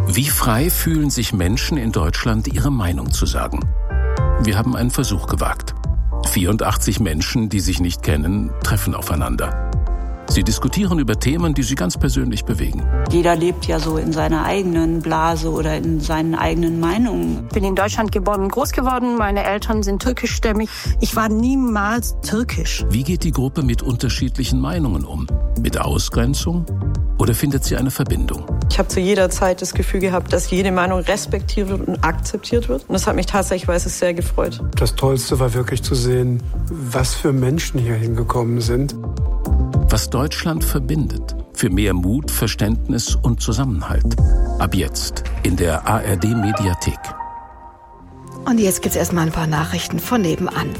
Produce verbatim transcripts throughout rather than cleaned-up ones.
Wie frei fühlen sich Menschen in Deutschland, ihre Meinung zu sagen? Wir haben einen Versuch gewagt. vierundachtzig Menschen, die sich nicht kennen, treffen aufeinander. Sie diskutieren über Themen, die sie ganz persönlich bewegen. Jeder lebt ja so in seiner eigenen Blase oder in seinen eigenen Meinungen. Ich bin in Deutschland geboren und groß geworden. Meine Eltern sind türkischstämmig. Ich war niemals türkisch. Wie geht die Gruppe mit unterschiedlichen Meinungen um? Mit Ausgrenzung? Oder findet sie eine Verbindung? Ich habe zu jeder Zeit das Gefühl gehabt, dass jede Meinung respektiert wird und akzeptiert wird. Und das hat mich tatsächlich sehr gefreut. Das Tollste war wirklich zu sehen, was für Menschen hier hingekommen sind. Was Deutschland verbindet. Für mehr Mut, Verständnis und Zusammenhalt. Ab jetzt in der A R D-Mediathek. Und jetzt gibt's erstmal ein paar Nachrichten von nebenan.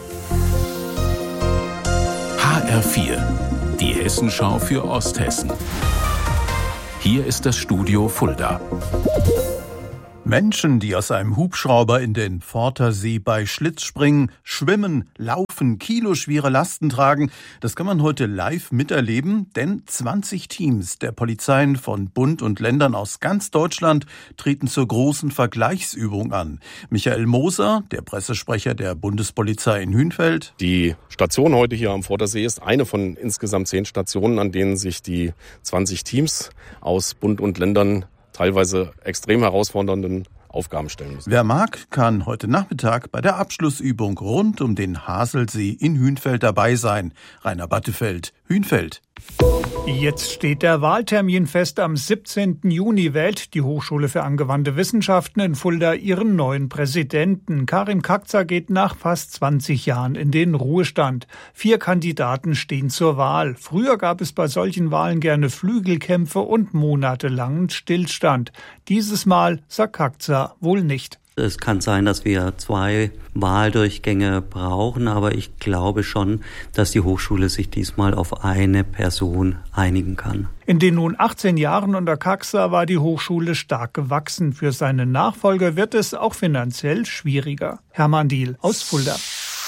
H R vier, die Hessenschau für Osthessen. Hier ist das Studio Fulda. Menschen, die aus einem Hubschrauber in den Vortersee bei Schlitzspringen, schwimmen, laufen, kiloschwere Lasten tragen, das kann man heute live miterleben, denn zwanzig Teams der Polizeien von Bund und Ländern aus ganz Deutschland treten zur großen Vergleichsübung an. Michael Moser, der Pressesprecher der Bundespolizei in Hünfeld. Die Station heute hier am Vortersee ist eine von insgesamt zehn Stationen, an denen sich die zwanzig Teams aus Bund und Ländern teilweise extrem herausfordernden Aufgaben stellen müssen. Wer mag, kann heute Nachmittag bei der Abschlussübung rund um den Haselsee in Hünfeld dabei sein. Rainer Battefeld, Hünfeld. Jetzt steht der Wahltermin fest. Am siebzehnten Juni wählt die Hochschule für angewandte Wissenschaften in Fulda ihren neuen Präsidenten. Karim Kagca geht nach fast zwanzig Jahren in den Ruhestand. Vier Kandidaten stehen zur Wahl. Früher gab es bei solchen Wahlen gerne Flügelkämpfe und monatelangen Stillstand. Dieses Mal, sagt Kagca, wohl nicht. Es kann sein, dass wir zwei Wahldurchgänge brauchen, aber ich glaube schon, dass die Hochschule sich diesmal auf eine Person einigen kann. In den nun achtzehn Jahren unter Kagca war die Hochschule stark gewachsen. Für seine Nachfolger wird es auch finanziell schwieriger. Hermann Diehl aus Fulda.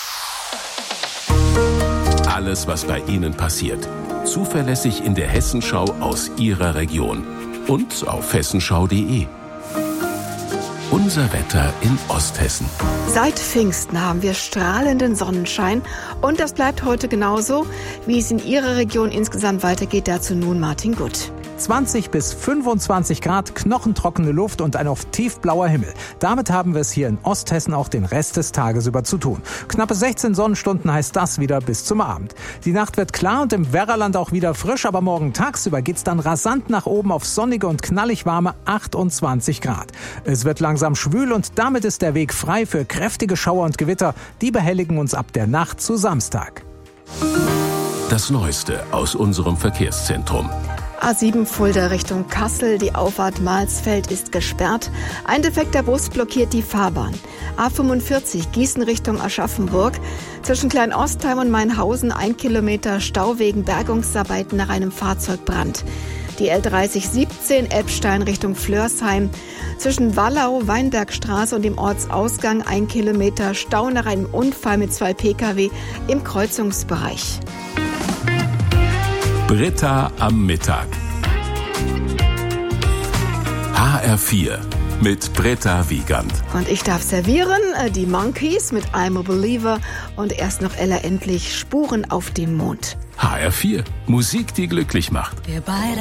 Alles, was bei Ihnen passiert. Zuverlässig in der Hessenschau aus Ihrer Region. Und auf hessenschau punkt de. Unser Wetter in Osthessen. Seit Pfingsten haben wir strahlenden Sonnenschein und das bleibt heute genauso. Wie es in Ihrer Region insgesamt weitergeht, dazu nun Martin Gutt. zwanzig bis fünfundzwanzig Grad, knochentrockene Luft und ein oft tiefblauer Himmel. Damit haben wir es hier in Osthessen auch den Rest des Tages über zu tun. Knappe sechzehn Sonnenstunden heißt das wieder bis zum Abend. Die Nacht wird klar und im Werraland auch wieder frisch, aber morgen tagsüber geht's dann rasant nach oben auf sonnige und knallig warme achtundzwanzig Grad. Es wird langsam schwül und damit ist der Weg frei für kräftige Schauer und Gewitter. Die behelligen uns ab der Nacht zu Samstag. Das Neueste aus unserem Verkehrszentrum. A sieben Fulda Richtung Kassel, die Auffahrt Mahlsfeld ist gesperrt. Ein defekter Bus blockiert die Fahrbahn. A fünfundvierzig Gießen Richtung Aschaffenburg. Zwischen Kleinostheim und Mainhausen ein Kilometer Stau wegen Bergungsarbeiten nach einem Fahrzeugbrand. Die L dreißig siebzehn Elbstein Richtung Flörsheim. Zwischen Wallau, Weinbergstraße und dem Ortsausgang ein Kilometer Stau nach einem Unfall mit zwei Pkw im Kreuzungsbereich. Britta am Mittag. H R vier mit Britta Wiegand. Und ich darf servieren die Monkeys mit I'm a Believer und erst noch Ella Endlich Spuren auf dem Mond. H R vier, Musik, die glücklich macht. Wir beide